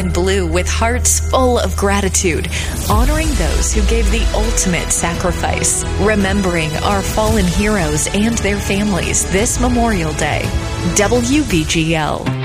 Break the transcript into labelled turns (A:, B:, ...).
A: in blue with hearts full of gratitude, honoring those who gave the ultimate sacrifice, remembering our fallen heroes and their families this Memorial Day. WBGL.